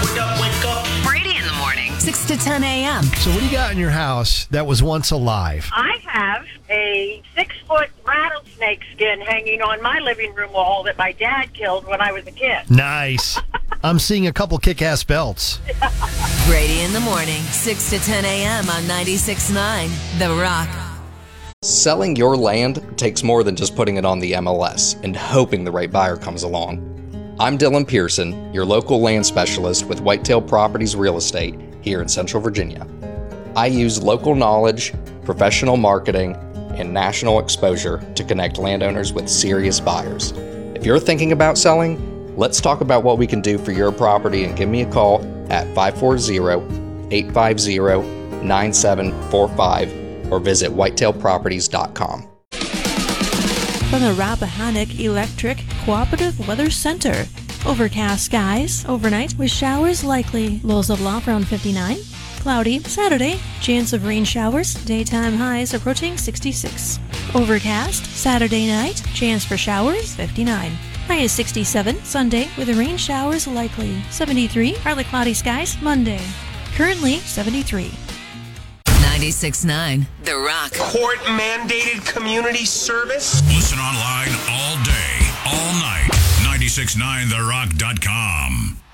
Wake up. Brady in the morning, 6 to 10 a.m. So what do you got in your house that was once alive? I have a 6-foot rattlesnake skin hanging on my living room wall that my dad killed when I was a kid. Nice. I'm seeing a couple kick-ass belts. Brady in the morning, 6 to 10 a.m. on 96.9 The Rock. Selling your land takes more than just putting it on the MLS and hoping the right buyer comes along. I'm Dylan Pearson, your local land specialist with Whitetail Properties Real Estate here in Central Virginia. I use local knowledge, professional marketing, and national exposure to connect landowners with serious buyers. If you're thinking about selling, let's talk about what we can do for your property and give me a call at 540-850-9745 or visit whitetailproperties.com. From the Rappahannock Electric Cooperative Weather Center. Overcast skies overnight with showers likely. Lows of low around 59. Cloudy Saturday. Chance of rain showers. Daytime highs approaching 66. Overcast Saturday night. Chance for showers 59. High is 67. Sunday with rain showers likely. 73. Partly cloudy skies Monday. Currently 73. 96.9 The Rock. Court-mandated community service. Listen online all day, all night. 969therock.com.